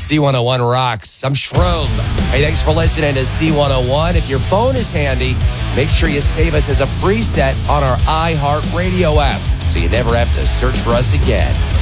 C101 rocks. I'm Shroom. Hey, thanks for listening to C101. If your phone is handy, make sure you save us as a preset on our iHeartRadio app so you never have to search for us again.